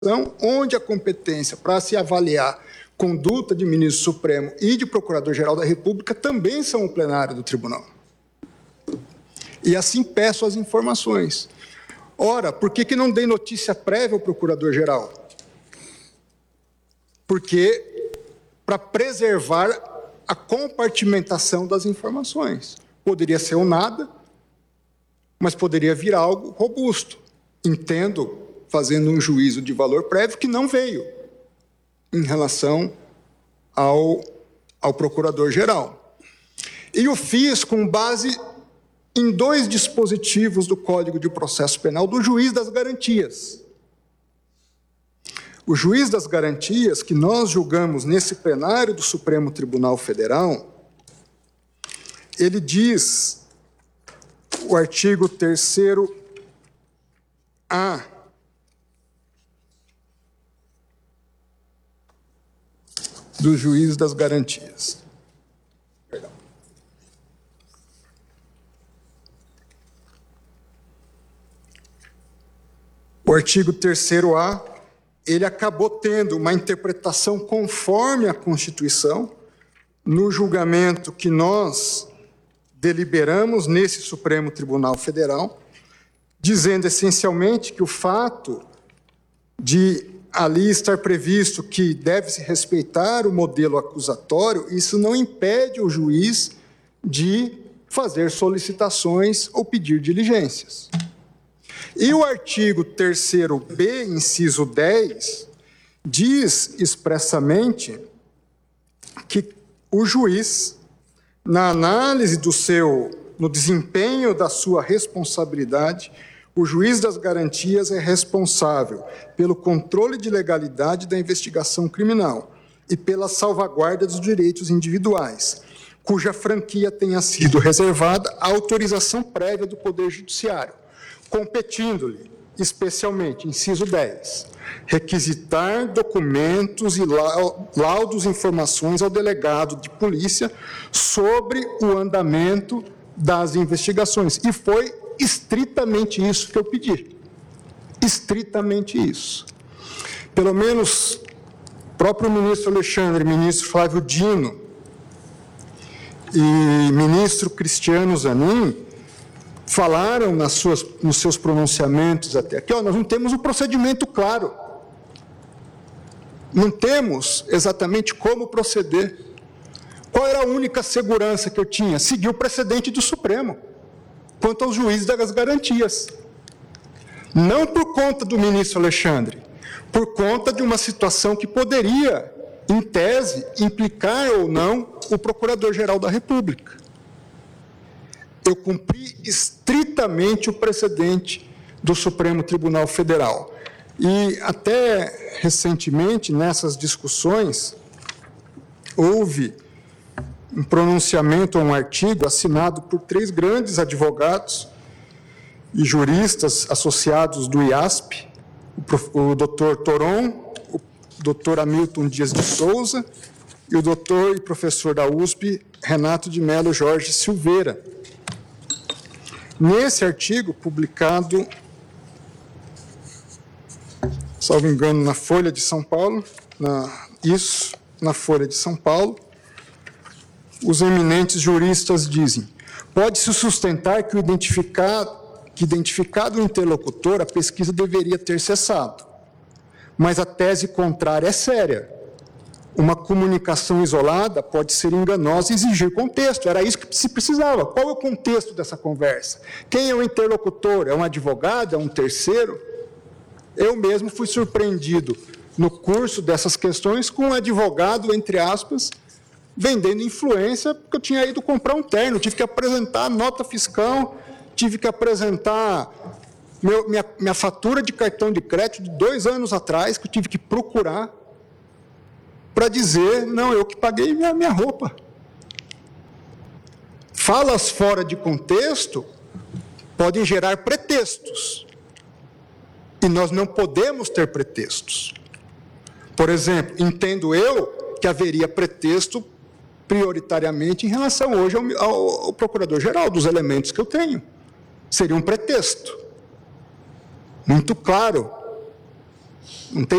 onde a competência para se avaliar conduta de ministro supremo e de procurador-geral da República também são o plenário do tribunal. E assim peço as informações. Ora, por que não dei notícia prévia ao procurador-geral? Porque para preservar a compartimentação das informações. Poderia ser um nada, mas poderia vir algo robusto. Entendo, fazendo um juízo de valor prévio, que não veio em relação ao procurador-geral. E o fiz com base em 2 dispositivos do Código de Processo Penal do juiz das garantias. O juiz das garantias, que nós julgamos nesse plenário do Supremo Tribunal Federal, ele diz, o artigo 3º-A, do juiz das garantias. Perdão. O artigo 3º-A, ele acabou tendo uma interpretação conforme a Constituição no julgamento que nós deliberamos nesse Supremo Tribunal Federal, dizendo essencialmente que o fato de ali estar previsto que deve-se respeitar o modelo acusatório, isso não impede o juiz de fazer solicitações ou pedir diligências. E o artigo 3º-B, inciso 10, diz expressamente que o juiz, na análise no desempenho da sua responsabilidade, o juiz das garantias é responsável pelo controle de legalidade da investigação criminal e pela salvaguarda dos direitos individuais, cuja franquia tenha sido reservada à autorização prévia do Poder Judiciário, competindo-lhe, especialmente, inciso 10, requisitar documentos e laudos e informações ao delegado de polícia sobre o andamento das investigações. E foi estritamente isso que eu pedi. Estritamente isso. Pelo menos, o próprio ministro Alexandre, ministro Flávio Dino e ministro Cristiano Zanin falaram nos seus pronunciamentos até aqui, nós não temos um procedimento claro. Não temos exatamente como proceder. Qual era a única segurança que eu tinha? Seguir o precedente do Supremo, quanto aos juízes das garantias. Não por conta do ministro Alexandre, por conta de uma situação que poderia, em tese, implicar ou não o Procurador-Geral da República. Eu cumpri estritamente o precedente do Supremo Tribunal Federal. E até recentemente, nessas discussões, houve um pronunciamento, um artigo assinado por 3 grandes advogados e juristas associados do IASP, o doutor Toron, o doutor Hamilton Dias de Souza e o doutor e professor da USP, Renato de Mello Jorge Silveira. Nesse artigo, publicado, salvo engano, na Folha de São Paulo, na Folha de São Paulo, os eminentes juristas dizem: pode-se sustentar que identificado o interlocutor, a pesquisa deveria ter cessado, mas a tese contrária é séria. Uma comunicação isolada pode ser enganosa e exigir contexto. Era isso que se precisava. Qual é o contexto dessa conversa? Quem é o interlocutor? É um advogado? É um terceiro? Eu mesmo fui surpreendido no curso dessas questões com um advogado, entre aspas, vendendo influência, porque eu tinha ido comprar um terno, tive que apresentar nota fiscal, tive que apresentar minha fatura de cartão de crédito de 2 anos atrás, que eu tive que procurar, para dizer, não, eu que paguei minha roupa. Falas fora de contexto podem gerar pretextos. E nós não podemos ter pretextos. Por exemplo, entendo eu que haveria pretexto prioritariamente em relação hoje ao Procurador-Geral, dos elementos que eu tenho. Seria um pretexto. Muito claro. Não tem